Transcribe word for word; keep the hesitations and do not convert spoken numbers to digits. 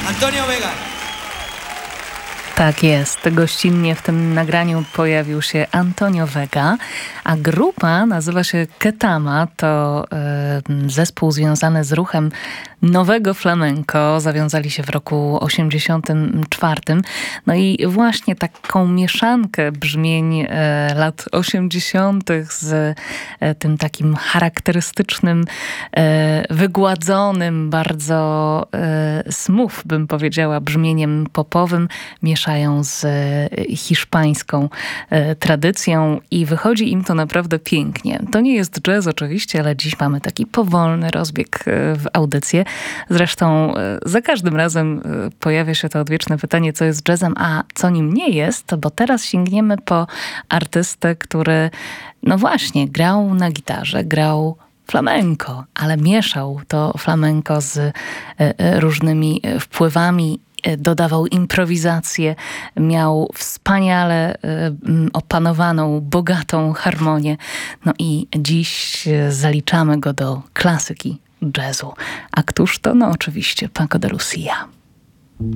Antonio Vega. Tak jest. Gościnnie w tym nagraniu pojawił się Antonio Vega, a grupa nazywa się Ketama. To y, zespół związany z ruchem nowego flamenco. Zawiązali się w roku osiemdziesiątym czwartym. No i właśnie taką mieszankę brzmień y, lat osiemdziesiątych z y, tym takim charakterystycznym, y, wygładzonym, bardzo y, smooth, bym powiedziała, brzmieniem popowym mieszają z hiszpańską tradycją i wychodzi im to naprawdę pięknie. To nie jest jazz oczywiście, ale dziś mamy taki powolny rozbieg w audycję. Zresztą za każdym razem pojawia się to odwieczne pytanie, co jest jazzem, a co nim nie jest, bo teraz sięgniemy po artystę, który no właśnie grał na gitarze, grał flamenco, ale mieszał to flamenco z różnymi wpływami, dodawał improwizację, miał wspaniale opanowaną, bogatą harmonię. No i dziś zaliczamy go do klasyki jazzu. A któż to? No oczywiście Paco de Lucia.